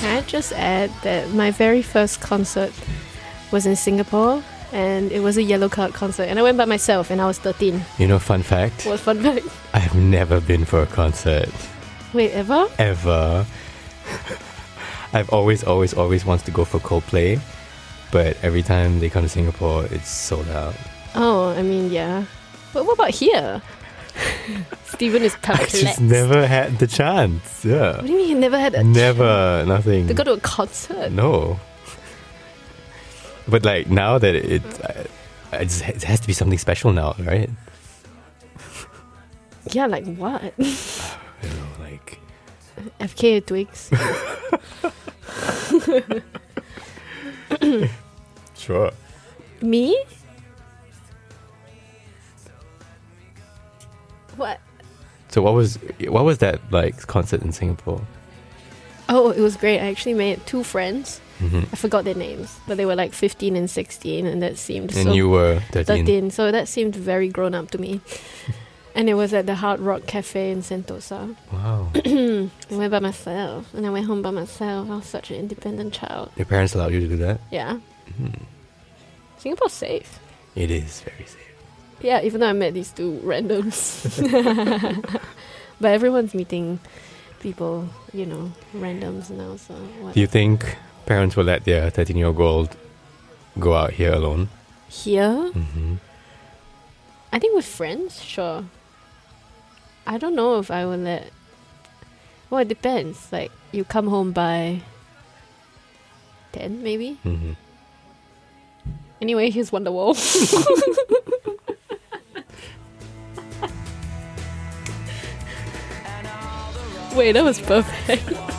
Can I just add that my very first concert was in Singapore, and it was a Yellow Card concert, and I went by myself, and I was 13. You know, fun fact? What fun fact? I've never been for a concert. Wait, ever? Ever. I've always wanted to go for Coldplay, but every time they come to Singapore, it's sold out. Oh, I mean, yeah. But what about here? Stephen is I perplexed. just never had the chance. Yeah. What do you mean you never had a Never, nothing. to go to a concert? No. But like now that it has to be something special now, right? Yeah, like what? I don't know, like FKA Twigs. sure. Me? What? So what was that like concert in Singapore? Oh, it was great. I actually made 2 friends. Mm-hmm. I forgot their names, but they were like 15 and 16, and that seemed And so you were 13. 13. So that seemed very grown up to me. And it was at the Hard Rock Cafe in Sentosa. Wow. I went by myself, and I went home by myself. I was such an independent child. Your parents allowed you to do that? Yeah. Mm. Singapore's safe. It is very safe. Yeah, even though I met these 2 randoms. But everyone's meeting people, you know, randoms now, so what? Do you think parents will let their 13-year-old go out here alone? Here? Mm-hmm. I think with friends, sure. I don't know if I will let... Well, it depends. Like, you come home by 10, maybe? Mm-hmm. Anyway, here's Wonderwall. Wait, that was perfect.